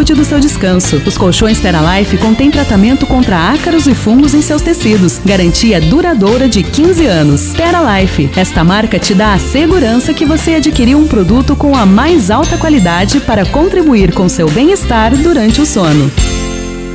qualidade do seu descanso. Os colchões Theralife contêm tratamento contra ácaros e fungos em seus tecidos. Garantia duradoura de 15 anos. Theralife. Esta marca te dá a segurança que você adquiriu um produto com a mais alta qualidade para contribuir com seu bem-estar durante o sono.